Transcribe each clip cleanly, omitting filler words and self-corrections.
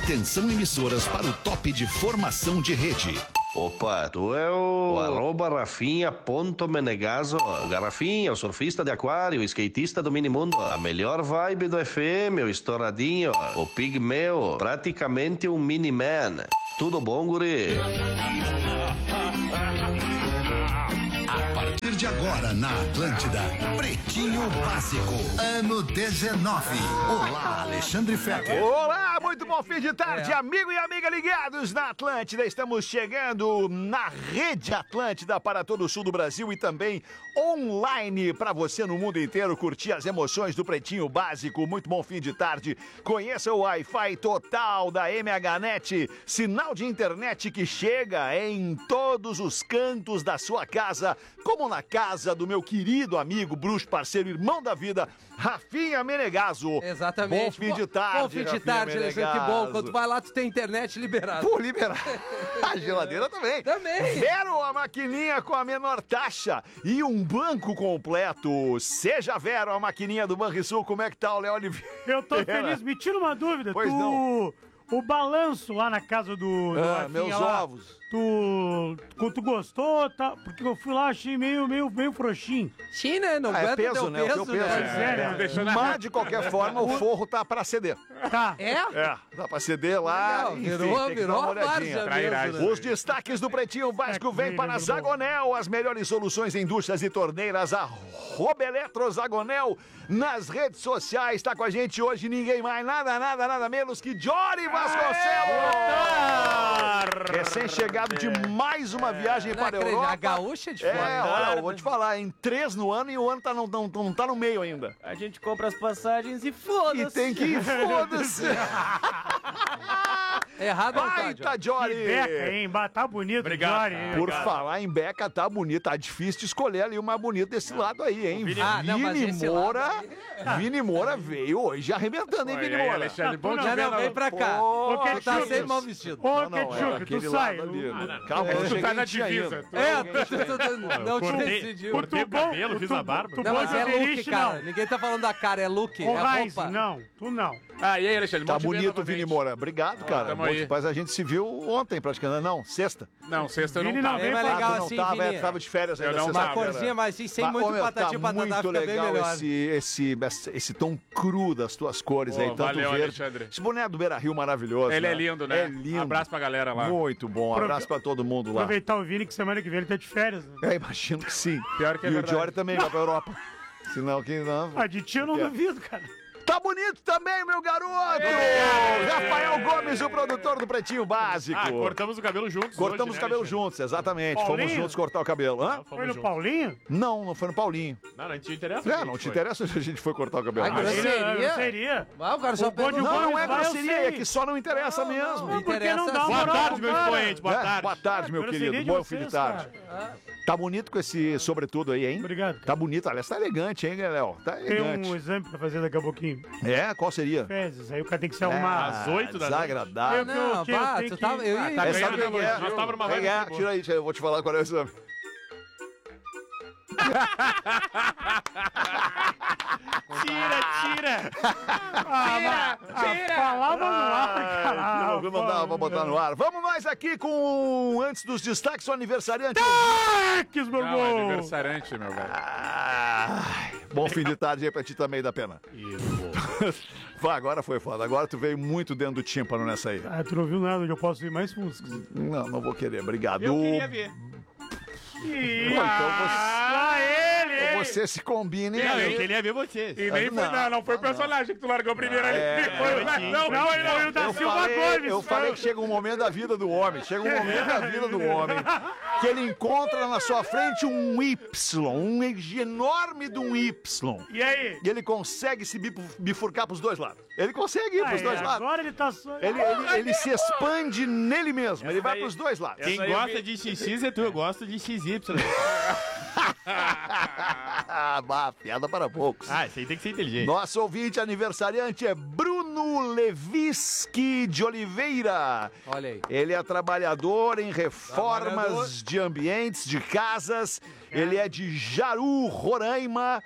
Atenção emissoras para o top de formação de rede. Opa, tu é o @Rafinha.Menegaso. Garrafinha, o surfista de aquário, o skatista do minimundo. A melhor vibe do FM, o estouradinho, o pigmeu, praticamente um mini-man. Tudo bom, guri? A partir de agora na Atlântida, Pretinho Básico, ano 19. Olá, Alexandre Fetter. Olá, muito bom fim de tarde, amigo e amiga ligados na Atlântida. Estamos chegando na rede Atlântida para todo o sul do Brasil e também online para você no mundo inteiro curtir as emoções do Pretinho Básico. Muito bom fim de tarde. Conheça o Wi-Fi total da MHNet, sinal de internet que chega em todos os cantos da sua casa, como na casa do meu querido amigo, bruxo, parceiro, irmão da vida, Rafinha Menegaso. Exatamente. Bom fim de tarde, Bom fim de tarde, Alexandre, que bom. Quando tu vai lá, tu tem internet liberada. Por liberar. A geladeira também. Também. Vero, a maquininha com a menor taxa e um banco completo. Seja Vero, a maquininha do Banrisul. Como é que tá o Léo Oliveira? Eu tô feliz. Me tira uma dúvida. Pois não. O balanço lá na casa do Rafinha meus lá, ovos. Tu gostou, tá? Porque eu fui lá, achei meio frouxinho. Sim, né? Não É aguenta peso, teu né? O teu peso. É, Mas, de qualquer forma, o forro tá pra ceder. Tá. É? Dá pra ceder lá. Legal, Enfim, virou tem que dar uma a olhadinha. várzea mesmo, né? Os destaques do Pretinho Básico vêm para Zagonel, as melhores soluções em indústrias e torneiras, a Robeletro Zagonel, nas redes sociais. Está com a gente hoje ninguém mais, nada menos que Jory Vasconcelos! Recém-chegado de mais uma viagem para a Europa. A gaúcha é de fora. Olha, eu vou te falar, em 3 no ano e o ano não tá no meio ainda. A gente compra as passagens e foda-se. E tem que ir, foda-se! Errado não tá, Baita, Jory. Jory! Que beca, hein? Tá bonito, Obrigado, Jory. cara. Por falar em beca, tá bonito. Tá difícil de escolher ali o mais bonito desse lado aí, hein? mas esse Moura. lado Vini Moura veio hoje arrebentando, hein, Vini Moura? Alexandre, bom Não, te ver. Não, vem pra cá. Pô, Ô, Tu tá Ketchup. sempre mal vestido. Ô, Ketchup, aquele tu sai. lado ali. Calma, eu Tu cheguei tá na em ti divisa. ainda. Não te cortei- decidiu. cortei o cabelo, fiz a barba. Não, mas é look, Beliche, cara. não. Ninguém tá falando da cara, é look, Ô, é Raiz, roupa. não. Tu não. Ah, e aí, Alexandre? Tá bom te ver bonito, novamente. Vini Moura. Obrigado, cara. tamo Bom, aí. Mas a gente se viu ontem, praticamente. Não, sexta. Não, sexta eu Vini não não tava. vem É mais pra- legal não assim, tava, Vini. tava de férias ainda. Eu não sexta-feira. Uma corzinha mais assim, sem Mas, muito ô, meu, patati tá patatá, muito fica bem legal melhor. esse tom cru das tuas cores Pô, aí, tanto valeu, verde. Alexandre. Esse boné do Beira Rio maravilhoso. Ele né? é lindo, né? É lindo. Abraço pra galera lá. Muito bom. Abraço pra todo mundo lá. Aproveitar o Vini que semana que vem ele tá de férias. Né? Imagino que sim. Pior que é e verdade. o Jory também vai pra Europa. Senão que não. Ah, de ti eu não duvido, cara. Tá bonito também, meu garoto! Rafael Gomes, o produtor do Pretinho Básico. Ah, cortamos o cabelo juntos. Cortamos hoje, o cabelo né, juntos, exatamente. Paulinho? Fomos juntos cortar o cabelo. Hã? Alexandre? Foi Fomos no juntos. Paulinho? Não foi no Paulinho. Não te interessa? É, não te interessa se a gente foi cortar o cabelo. Ai, Mas- grosseria. Seria. Ah, o cara só O Bode pegou... Não, não é Vai, eu grosseria, sei. é que só não interessa mesmo. não. Porque não dá uma Boa moral tarde, pro meu cara. expoente. Boa É, tarde. Boa tarde, meu Grosseria querido. de Bom fim de vocês, tarde. cara. Tá bonito com esse sobretudo aí, hein? Obrigado. Tá bonito. Aliás, tá elegante, hein, Léo? Tá Tem elegante. um exame pra fazer daqui a pouquinho. É, qual seria? Fezes, aí o cara tem que se arrumar. às 8 da noite. Desagradável. Eu- Não, eu pá, tenho tu que- tava... Eu Ah, ia... tá É, ganhando, sabe o que né, é? Luiz? Nós tava numa vibe Tira muito boa. aí, eu vou te falar qual é o exame. Tira! Falava no ar, cara. Não dá pra botar no ar. Vamos nós aqui com, antes dos destaques, o aniversariante. Taques, meu Não, é irmão. aniversariante, meu velho. Ai, bom fim de tarde aí pra ti também, da pena. Vai, agora foi foda. Agora tu veio muito dentro do tímpano nessa aí. Ah, tu não viu nada onde eu posso ir mais músicas. Não vou querer, obrigado. Eu queria ver. Ih, Então lá ele, hein? você se combine. Não, eu queria ver vocês. E nem foi, não foi o personagem que tu largou primeiro ali. Não, eu da Eu Silva falei, Gomes. eu falei que chega um momento da vida do homem. Chega um momento da vida do homem que ele encontra na sua frente um Y, um enorme de um Y. E aí? E ele consegue se bifurcar pros dois lados. Ele consegue ir pros dois lados. Agora ele tá só... Ele se expande nele mesmo. Ele vai aí- pros dois lados. Quem gosta de XX é tu, eu gosto de XY. Bah, piada para poucos. Ah, isso aí tem que ser inteligente. Nosso ouvinte aniversariante é Bruno Leviski de Oliveira. Olha aí. Ele é trabalhador em reformas de ambientes, de casas. Ele é de Jaru, Roraima,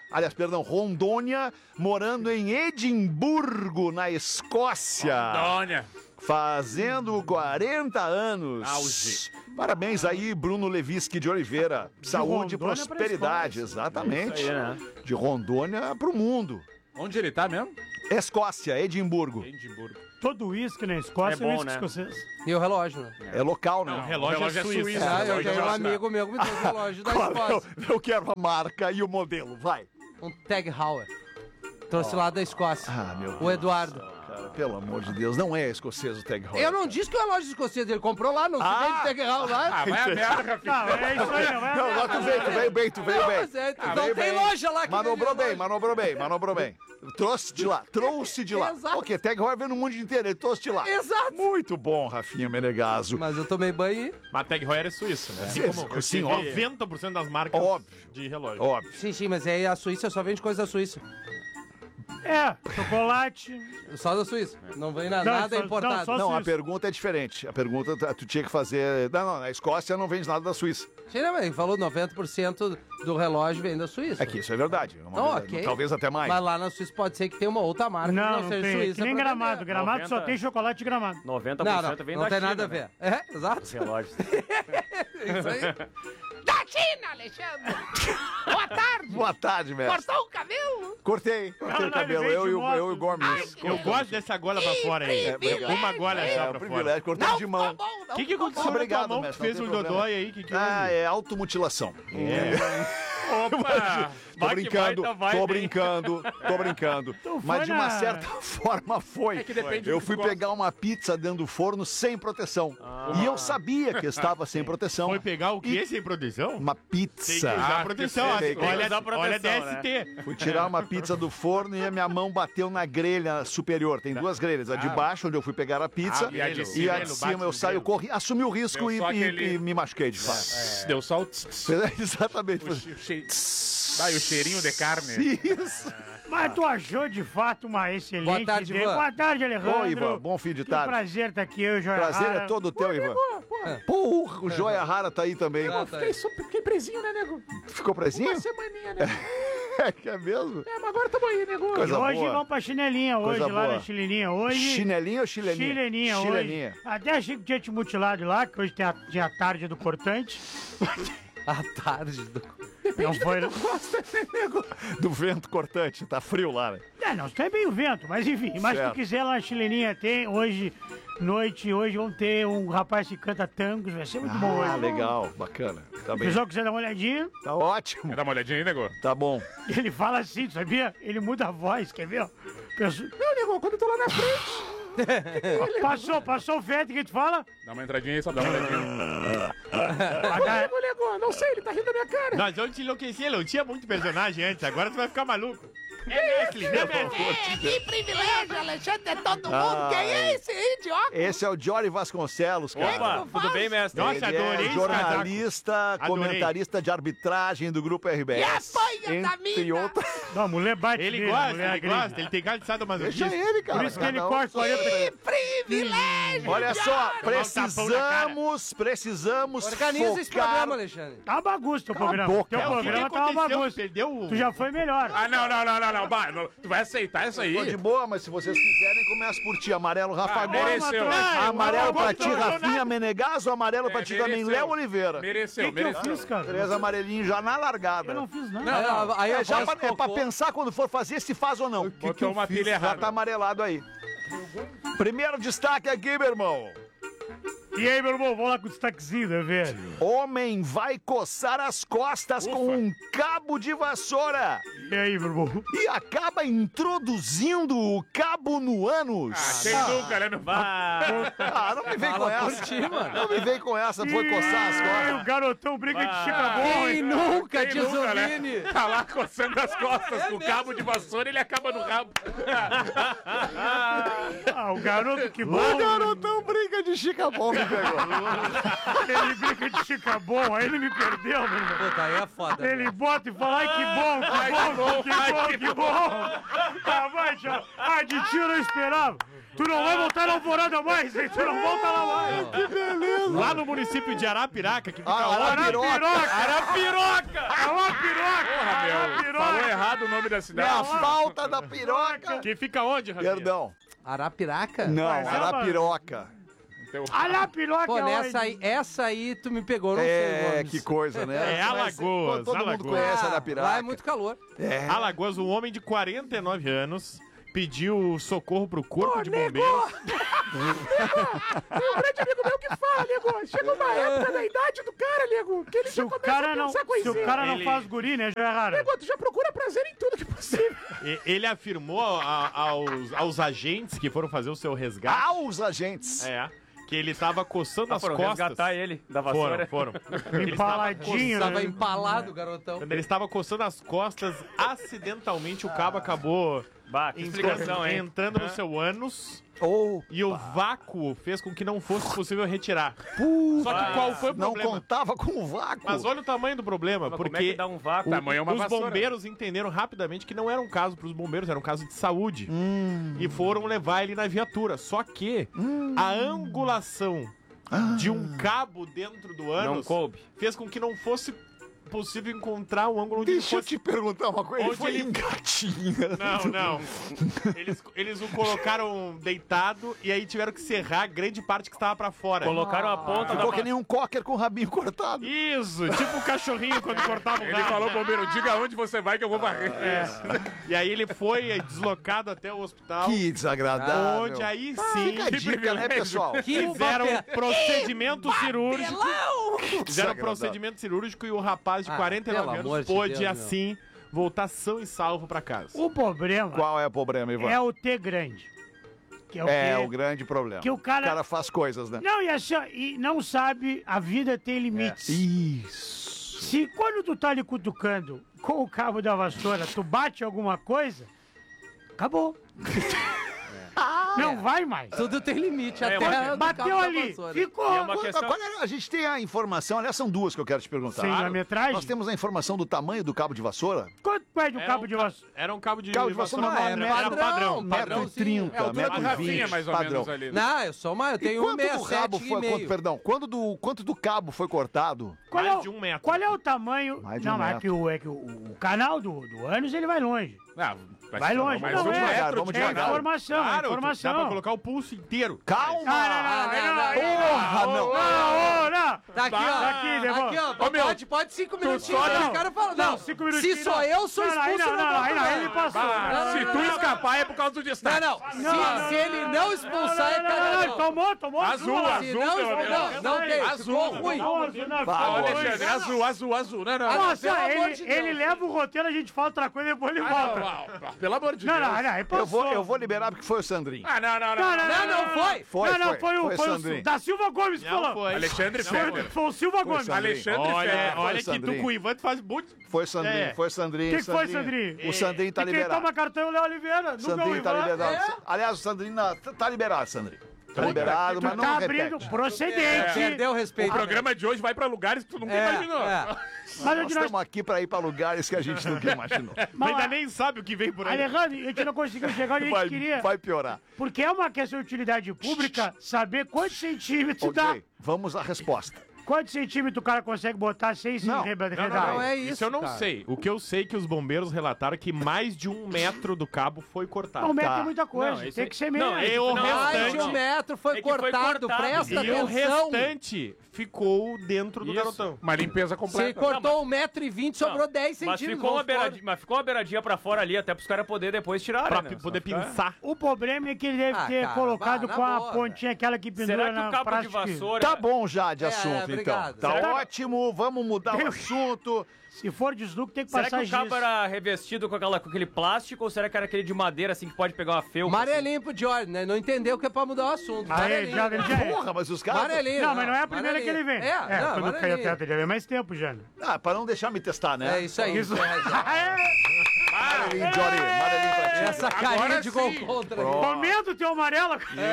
Rondônia, morando em Edimburgo, na Escócia. Dônia. Fazendo 40 anos. Auge. Parabéns aí, Bruno Levinsky de Oliveira. Saúde e Rondônia pra prosperidade, exatamente. Isso aí, né? De Rondônia pro mundo. Onde ele tá mesmo? Escócia, Edimburgo. Edimburgo. Todo uísque na Escócia É bom, uísque né? escocês. E o relógio, né? É local, Não, o né? relógio é suíço. Eu tenho um amigo meu que me deu o relógio da Qual é Escócia. eu quero a marca e o modelo, vai. Um Tag Heuer. Trouxe lá da Escócia. Ah, meu Deus. O Eduardo. Cara, pelo amor de Deus, não é escocês o Tag Heuer. Eu não disse que o relógio escocês ele comprou lá, não se vende Tag Heuer lá. Ah, vai a merda, Rafinha. Não, é isso aí, não vai. Não, agora tu veio bem. Mas é, não veio tem bem. loja lá que Manobrou vende bem, loja. manobrou bem. Trouxe de lá. Exato. Ok, Tag Heuer veio no mundo inteiro, ele trouxe de lá. Exato. Muito bom, Rafinha Menegaso. Mas eu tomei banho e... Mas Tag Heuer é suíço, né? Sim, sim, óbvio. 90% das marcas Óbvio. de relógio. Óbvio. Sim, mas aí a Suíça só vende coisa da Suíça. É, chocolate. Só da Suíça. Não vem Não, nada só- importado. não, só- Não, a Suíça. pergunta é diferente. A pergunta tu tinha que fazer... Não, na Escócia não vende nada da Suíça. Sim, né, mas ele falou 90% do relógio vem da Suíça. É que isso é verdade. É uma Não, verdade. ok. Talvez até mais. Mas lá na Suíça pode ser que tenha uma outra marca Não, que não não seja tem. suíça. Que nem pra Gramado. vender. Gramado só 90. tem chocolate de Gramado. 90% Não, não, vem não da tem China, nada a né? ver. É, exato. Os relógios. Isso aí. Da China, Alexandre! Boa tarde! Boa tarde, mestre. Cortou o cabelo? Cortei o não, cabelo. ele veio de Eu moto. e o Gomes. Eu gosto dessa gola pra fora aí. Uma gola É só um pra fora. privilégio. Cortei de mão. O que aconteceu Obrigado, na tua mão que mestre, fez não um tem problema. dodói aí? Que Ah, houve? é automutilação. Opa! Tô brincando, tô brincando. Mas de uma na- certa forma foi. que depende do Eu que fui tu gosta. pegar uma pizza dentro do forno sem proteção. E eu sabia que estava sem proteção. Foi pegar o quê sem proteção? Uma Tem que pizza. usar proteção. tem que Olha, usar proteção, olha né? DST. Fui tirar uma pizza do forno e a minha mão bateu na grelha superior. Tem duas grelhas. A de baixo, onde eu fui pegar a pizza, e a de e a cima, de bate cima eu no saio, grelo. corri, assumi o risco Deu e, só e- aquele- e me machuquei de fato. Deu só o... Exatamente. Vai, o cheirinho de carne. Isso. Mas tu achou de fato uma excelente Boa tarde, ideia. Ivan. Boa tarde, Alejandro. Ô, Ivan, bom fim de Que tarde. prazer estar aqui, eu, Joia Prazer Rara. é todo teu, Ivan. Porra, o Joia Rara tá aí também. Ah, tá aí. Fiquei presinho, né, nego? Ficou presinho? Uma semaninha, né? É que é mesmo? É, mas agora tamo aí, nego. E Coisa hoje boa. vamos pra chinelinha, hoje, Coisa lá boa. na chinelinha. Hoje... Chinelinha ou chileninha? Chileninha, Chileninha. hoje. Até achei que tinha te mutilado lá, que hoje tem a tarde do cortante. À tarde. Não foi... Do vento cortante, tá frio lá, né? Não tem bem o vento, mas enfim. Mas se Certo. tu quiser lá na chileninha, tem hoje, noite, hoje vamos ter um rapaz que canta tangos, vai ser muito bom Ah, hoje. legal, bacana. Tá O bem. pessoal quiser dar uma olhadinha, Tá ótimo. Quer dar uma olhadinha aí, nego? Tá bom. ele fala assim, sabia? Ele muda a voz, quer ver? Pessoa... Não, nego, quando eu tô lá na frente. Passou o vento que tu fala? Dá uma entradinha aí, só dá uma olhadinha. Vai dar- Nego, não sei, ele tá rindo da minha cara. Nós vamos te enlouquecer, não tinha muito personagem antes, agora tu vai ficar maluco. É Mestre, né, Mestre? Que privilégio, Alexandre, de todo mundo. Quem é esse idiota? Esse é o Jory Vasconcelos, cara. Opa, tudo bem, mestre? Nossa, Ele adorei é esse jornalista, Adorei. comentarista de arbitragem do Grupo RBS. Entre outras. Não, a mulher bate Ele nele, a gosta, mulher ele agride. gosta, ele tem cara de Deixa sadomasoquista. ele, cara. Por isso que ele Cada um corta sua 40... Privilégio! Olha só, precisamos Organiza esse focar. programa, Alexandre. Tá uma bagunça teu Cala a programa. boca. Teu É, o que programa tá uma bagunça. Perdeu o... Tu já foi melhor. Ah, não. Vai, tu vai aceitar isso aí? Tô de boa, mas se vocês quiserem, começa por ti. Amarelo, Rafa Gomes. mereceu. Amarelo pra não ti, Rafinha Menegas. Ou amarelo pra ti também, mereceu. Léo Oliveira. Mereceu, O que eu fiz, cara? Três amarelinhos já na largada. Eu não fiz nada. Aí a É, já voz pra, é pra focou. pensar quando for fazer se faz ou não. Botou uma pilha Já errada. tá amarelado aí. Primeiro destaque aqui, meu irmão. E aí, meu irmão, vamos lá com o destaquezinho, né, velho? Homem vai coçar as costas com um cabo de vassoura E aí, meu irmão? e acaba introduzindo o cabo no ânus. Quem nunca, né? Ah, não me vem com Fala por essa. ti, mano. Não me vem com essa, foi coçar as Ih, costas. o garotão briga de xícara bom, Quem hein? nunca, Quem nunca, né? Tizovini? Tá lá coçando as costas com o mesmo? cabo de vassoura, ele acaba no rabo. Ah, o garoto que bom. O garotão brinca de chica bom, me pegou. Ele briga de xícara bom, aí ele me perdeu, meu irmão. Puta, aí é foda. Ele bota e fala, ai, que bom, que bom. Ah, vai, tchau. Ah, de ti eu não esperava. Tu não vai voltar na alvorada mais, hein? Tu não volta lá mais. Que beleza. Lá no município de Arapiraca, que fica Ah, Arapiroca. Arapiroca! Porra, meu. Arapiroca. Falou errado o nome da É a cidade. falta da piroca. Que fica onde, Rafinha? Perdão. Arapiraca? Não, Mas é Arapiroca. Arapiroca Pô, essa aí tu me pegou, não sei. É, que coisa, né? É, Alagoas, Todo mundo Alagoas. conhece Arapiraca. Lá é muito calor. Alagoas, um homem de 49 anos pediu socorro pro corpo de bombeiros. Tem um grande amigo meu que fala, nego. Chega uma época da idade do cara, nego, que ele Se já o começa cara a não, pensar se coisinha. o cara não Ele- faz guri, né, já é raro. Nego, tu já procura prazer em tudo que é possível. Ele afirmou aos agentes que foram fazer o seu resgate. Aos agentes. Que ele tava coçando as Foram costas. resgatar ele da vassoura. Foram. Ele estava Empaladinho, Tava né? empalado, garotão. Quando ele estava coçando as costas, acidentalmente o cabo acabou Bah, que explicação, hein? entrando no seu ânus Ou e o vácuo fez com que não fosse possível retirar. Só que qual foi o não problema? contava com o vácuo. Mas olha o tamanho do problema, Mas como é porque que dá um vácuo? Tamanho é uma os vassoura. bombeiros entenderam rapidamente que não era um caso para os bombeiros, era um caso de saúde. E foram levar ele na viatura. Só que a angulação de um cabo dentro do Não ânus coube. fez com que não fosse possível encontrar o ângulo onde Deixa eu ele fosse. te perguntar uma coisa. Ele Onde foi ele- em gatinha. Não. Eles o colocaram deitado e aí tiveram que serrar grande parte que estava pra fora. Colocaram a ponta Ficou da... que nem um cocker com o rabinho cortado. Isso, tipo o cachorrinho quando cortava o Ele rabo. falou, bombeiro, diga onde você vai que eu vou varrer. E aí ele foi deslocado até o hospital, Que desagradável. onde aí sim Fica a dica, né, pessoal? fizeram um procedimento cirúrgico. Fizeram um Desagradável. procedimento cirúrgico e o rapaz de 49 pelo amor anos de pôde, Deus, meu. assim, voltar são e salvo pra casa. O problema Qual é o problema, Ivan? é o T grande. Que é o É quê? o grande problema. Que o cara- faz coisas, né? Não, e assim, ó, e não sabe, a vida tem limites. Isso. Se quando tu tá ali cutucando com o cabo da vassoura, tu bate alguma coisa, acabou. Não vai mais. Tudo tem limite, É, até mas do cabo Bateu da ali, vassoura. ficou. E é uma questão... Agora, a gente tem a informação, aliás, são duas que eu quero te perguntar. Sem a metragem? Nós temos a informação do tamanho do cabo de vassoura? Quanto pede o Era cabo um de vassoura? Era um cabo de Cabo de vassoura vassoura normal, padrão, né? era padrão. Padrãozinho. 1,30 É a altura do Rafinha, m, mais ou padrão. menos, ali. né? Não, eu sou maior, eu E tenho quanto do 1,67 rabo e foi, meio. perdão, quanto do cabo foi cortado? Qual Mais é o- de 1 metro. Qual é o tamanho? Mais de Não, um mas metro. é que o canal do ânus ele vai longe. Ah, Vai longe. Mas Não, vamos é. devagar, vamos É devagar. informação, é Claro, dá informação. pra colocar o pulso inteiro. Calma! Porra, não. Não. Tá aqui, ó. Tá aqui, Devon. Aqui, ó. Ô, meu, Pode 5 minutinhos. só Aí não. o cara fala, não. 5 minutinhos. Se sou eu, sou Não, não, expulso, não, não, não, aí ele passou. Se tu escapar é por causa do destaque. Não. Se ele não expulsar, é Não, cara. tomou. Azul, duas. azul. Se não pelo expulsar, menos. não tem. Azul. Ficou ruim. Ó, Alexandre, azul. Não. Nossa, pelo amor de ele Deus. leva o roteiro, a gente fala outra coisa e depois ele volta. Não, pelo amor de Não, Deus. aí passou. Eu vou liberar porque foi o Sandrinho. Ah, não. Não, foi. Foi o Sandrinho. da Silva Gomes que Não falou. foi. Alexandre Feder. Foi o Silva Gomes. Sandrinho. Alexandre Olha, Feder. olha que Sandrinho. tu com o Ivan tu faz muito. Foi Sandrinho, É. foi Sandrinho. O que foi, Sandrinho? O Sandrinho tá E quem liberado. toma cartão é o Léo Oliveira. Nunca Sandrinho o tá Ivan. liberado. Aliás, o Sandrinho tá liberado, Sandrinho. Tá liberado, mas Tu não tá repete. abrindo procedente. Perdeu o O respeito. programa de hoje vai pra lugares que tu nunca imaginou. Mas Nós nós... estamos aqui pra ir pra lugares que a gente nunca imaginou. Mas ainda nem sabe o que vem por aí. Alejandro, a gente não conseguiu chegar onde a gente queria. Vai piorar. Porque é uma questão de utilidade pública saber quantos centímetros dá. Ok, vamos à resposta. Quantos centímetros o cara consegue botar sem se Não. arredar? Não é isso, Isso eu não cara. sei. O que eu sei é que os bombeiros relataram que mais de 1 metro do cabo foi cortado. Não, metro Tá. é muita coisa. Não, isso Tem aí- que ser menos. Não, E o Mais de 1 restante, metro foi É que foi cortado, cortado. presta e o atenção. restante ficou dentro do Isso. garotão. Uma limpeza Você completa. cortou 1,20 m, sobrou 10 Mas centímetros. ficou uma, vamos fora. beiradinha, mas ficou uma beiradinha pra fora ali, até pros caras poderem depois tirar, Pra né? poder Senão fica- pinçar. O problema é que ele deve Ah, ter cara, colocado vá, na com a boa, pontinha aquela que pendura Será que na o cabo de praça que- vassoura... Tá bom já de assunto, então. obrigado. Tá Será- ótimo, vamos mudar o assunto. Se for desluque, tem que Será passar que o cabo giz. era revestido com aquele plástico ou será que era aquele de madeira, assim, que pode pegar uma felpa? Amarelinho pro Jordan, né? Não entendeu que é pra mudar o assunto. Aí, Amarelinho. já, já é. Porra, mas os caras... Amarelinho. Não, mas não é a primeira que ele vem. É, não, quando cai amarelinho. a teta, já vem mais tempo, já. Ah, pra não deixar me testar, né? É isso aí. Isso. tem razão. Amarelinho, Jory, amarelinho pra ti. Essa carinha Agora de gol sim. contra. Comenta o teu amarelo.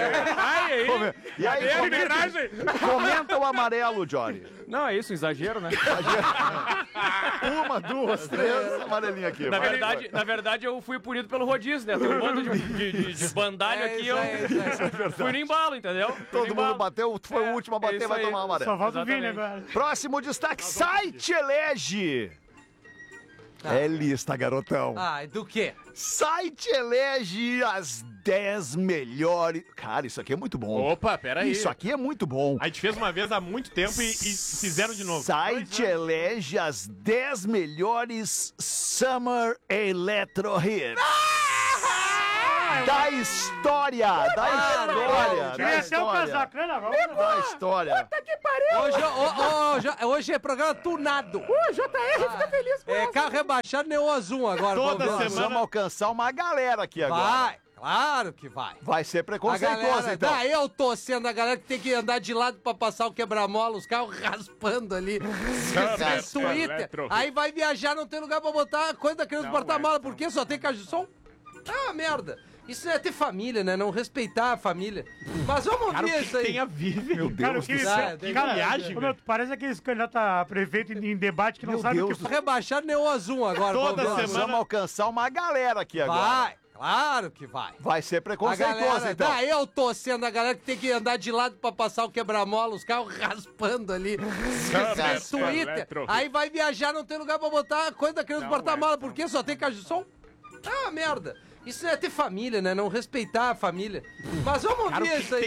Ai, aí. E aí, É homenagem. comenta o amarelo, Jory. Não, é isso, um exagero, né? Uma, duas, três, amarelinho aqui. Na vai. verdade, eu fui punido pelo rodízio, né? Tem um bando de bandalho É aqui, isso eu aí, isso aí. fui no embalo, entendeu? Fui no Todo embalo. mundo bateu, tu foi o último a bater, isso vai aí. tomar amarelo. Só falta o Vini Exatamente. agora. Próximo destaque, site elege. É lista, garotão. Ah, do quê? Site elege as 10 melhores... Cara, isso aqui é muito bom. Opa, peraí. Isso aqui é muito bom. A gente fez uma vez há muito tempo e fizeram de novo. Site elege as 10 melhores Summer Electro Hits. Da história! Da história! Queria até o casaco, né, Navarro? Da história! Puta que pariu! Hoje é programa tunado. O JR fica feliz com É essa. carro rebaixado Neo Azul agora. Toda vamos ver. semana. Vamos alcançar uma galera aqui agora. Vai, claro que vai. Vai ser A preconceituoso, galera, então. tá, eu tô sendo a galera que tem que andar de lado pra passar o quebra-mola, os carros raspando ali. Twitter. Aí vai viajar, não tem lugar pra botar a coisa da criança no porta-mala, porque só tem caixa de som? Ah, merda. Isso é ter família, né? Não respeitar a família. Mas vamos Cara, o ver que isso aí. tem a ver, meu Cara, Deus que do céu. que viagem, Ô, meu, tu parece aqueles candidatos a prefeito em debate que não Meu sabe o Deus que do Rebaixado Neo Azul agora. Toda vamos ver. Nós semana- vamos alcançar uma galera aqui agora. Vai, claro que vai. Vai ser A preconceituoso, galera, então. tá, eu tô sendo a galera que tem que andar de lado pra passar o quebra-mola, os carros raspando ali. Twitter. Aí vai viajar, não tem lugar pra botar a coisa da criança no porta-mala, porque só tem caixa de som? Ah, merda. Isso é ter família, né? Não respeitar a família. Mas vamos Cara, o ver que isso aí.